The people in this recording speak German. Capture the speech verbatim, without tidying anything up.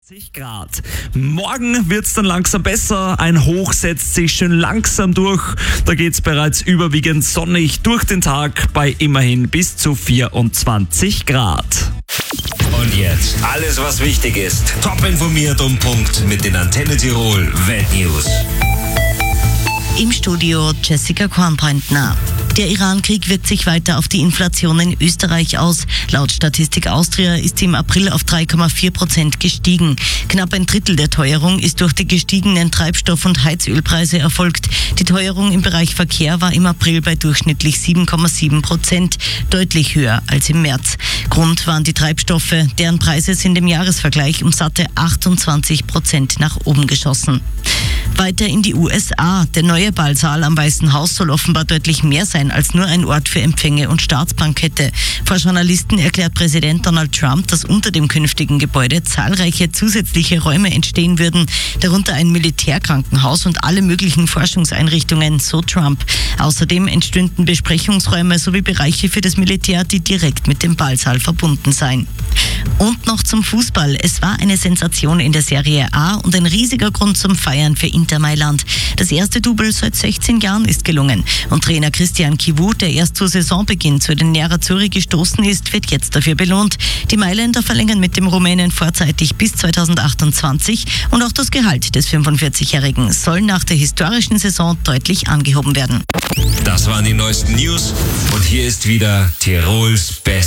Grad. Morgen wird's dann langsam besser. Ein Hoch setzt sich schön langsam durch. Da geht's bereits überwiegend sonnig durch den Tag bei immerhin bis zu vierundzwanzig Grad. Und jetzt alles, was wichtig ist. Top informiert um Punkt mit den Antenne Tirol Weltnews. Im Studio Jessica Kornpointner. Der Iran-Krieg wirkt sich weiter auf die Inflation in Österreich aus. Laut Statistik Austria ist sie im April auf drei Komma vier Prozent gestiegen. Knapp ein Drittel der Teuerung ist durch die gestiegenen Treibstoff- und Heizölpreise erfolgt. Die Teuerung im Bereich Verkehr war im April bei durchschnittlich sieben Komma sieben Prozent, deutlich höher als im März. Grund waren die Treibstoffe, deren Preise sind im Jahresvergleich um satte achtundzwanzig Prozent nach oben geschossen. Weiter in die U S A. Der neue Ballsaal am Weißen Haus soll offenbar deutlich mehr sein als nur ein Ort für Empfänge und Staatsbankette. Vor Journalisten erklärt Präsident Donald Trump, dass unter dem künftigen Gebäude zahlreiche zusätzliche Räume entstehen würden, darunter ein Militärkrankenhaus und alle möglichen Forschungseinrichtungen, so Trump. Außerdem entstünden Besprechungsräume sowie Bereiche für das Militär, die direkt mit dem Ballsaal verbunden seien. Und noch zum Fußball. Es war eine Sensation in der Serie A und ein riesiger Grund zum Feiern für Inter Mailand. Das erste Double seit sechzehn Jahren ist gelungen. Und Trainer Christian Chivu, der erst zu Saisonbeginn zu den Nerazzurri gestoßen ist, wird jetzt dafür belohnt. Die Mailänder verlängern mit dem Rumänen vorzeitig bis zweitausendachtundzwanzig und auch das Gehalt des fünfundvierzigjährigen soll nach der historischen Saison deutlich angehoben werden. Das waren die neuesten News und hier ist wieder Tirols Best.